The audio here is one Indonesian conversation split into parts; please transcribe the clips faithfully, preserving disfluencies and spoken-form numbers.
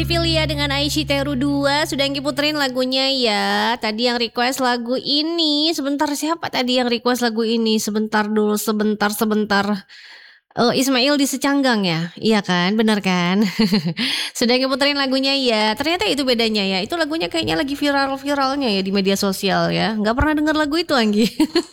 Privilia dengan Aishi Teru dua sudah Enggi puterin lagunya ya. Tadi yang request lagu ini. Sebentar, siapa tadi yang request lagu ini? Sebentar dulu, sebentar, sebentar. Oh, Ismail di Secanggang ya? Iya kan, benar kan? Sudah Enggi puterin lagunya ya. Ternyata itu bedanya ya. Itu lagunya kayaknya lagi viral-viralnya ya di media sosial ya. Gak pernah dengar lagu itu, Anggi.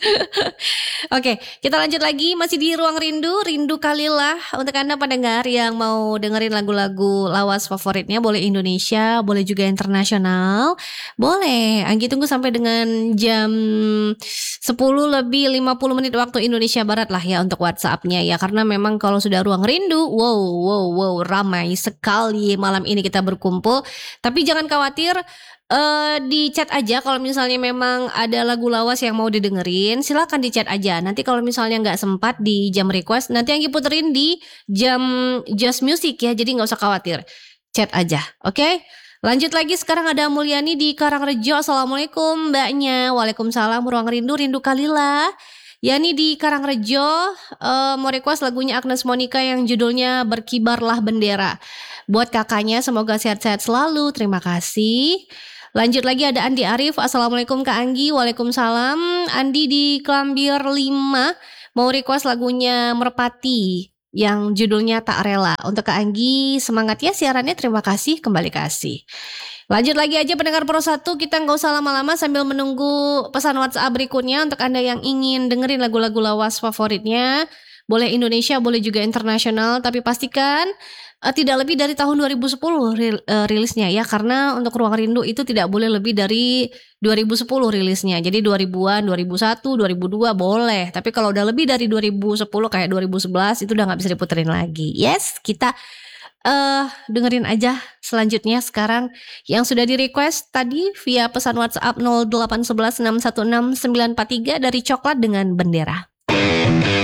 Oke, kita lanjut lagi. Masih di Ruang Rindu, Rindu Kalilah. Untuk Anda pendengar yang mau dengerin lagu-lagu lawas favoritnya, boleh Indonesia, boleh juga internasional. Boleh, Anggi tunggu sampai dengan jam sepuluh lebih lima puluh menit waktu Indonesia Barat lah ya untuk WhatsApp-nya ya. Karena memang kalau sudah Ruang Rindu, wow, wow, wow, ramai sekali malam ini kita berkumpul. Tapi jangan khawatir, Uh, di chat aja kalau misalnya memang ada lagu lawas yang mau didengerin, silakan di chat aja. Nanti kalau misalnya nggak sempat di jam request, nanti yang puterin di jam just music ya. Jadi nggak usah khawatir, chat aja, oke? Okay? Lanjut lagi, sekarang ada Mulyani di Karangrejo. Assalamualaikum mbaknya. Waalaikumsalam. Ruang Rindu, Rindu Kalilah. Yani di Karangrejo uh, mau request lagunya Agnes Monica yang judulnya Berkibarlah Bendera. Buat kakaknya semoga sehat-sehat selalu. Terima kasih. Lanjut lagi ada Andi Arif. Assalamualaikum Kak Anggi. Waalaikumsalam. Andi di Klambir lima mau request lagunya Merpati yang judulnya Tak Rela. Untuk Kak Anggi, semangat ya siarannya. Terima kasih, kembali kasih. Lanjut lagi aja pendengar Pro satu, kita gak usah lama-lama sambil menunggu pesan WhatsApp berikutnya. Untuk Anda yang ingin dengerin lagu-lagu lawas favoritnya, boleh Indonesia, boleh juga internasional. Tapi pastikan Uh, tidak lebih dari tahun dua ribu sepuluh ril, uh, rilisnya ya. Karena untuk Ruang Rindu itu tidak boleh lebih dari dua ribu sepuluh rilisnya. Jadi dua ribuan, dua ribu satu, dua ribu dua boleh. Tapi kalau udah lebih dari dua ribu sepuluh kayak dua ribu sebelas itu udah gak bisa diputerin lagi. Yes, kita uh, dengerin aja selanjutnya sekarang yang sudah di request tadi via pesan WhatsApp nol delapan satu satu enam satu enam sembilan empat tiga dari Coklat dengan Bendera.